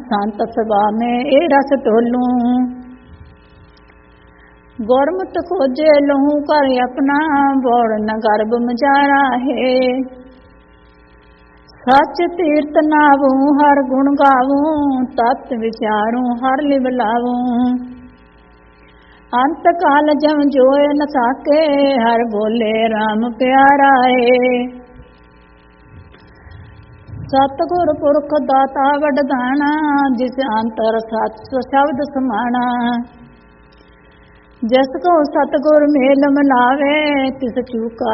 संत सभा में ए रस तोलूं। गुरमुत खोजे लहू कर अपना बोड़ न गर्भ मजारा है। सच तीर्थ नावूं हर गुण गावूं तत् विचारूं हर लिव लावूं। अंत काल जम जोए न साके हर बोले राम प्यारा है। सतगुर पुरख दाता वरदाना जिस अंतर सत शब्द समाना। जिस को सतगुर मेल मिलावे तिस चूका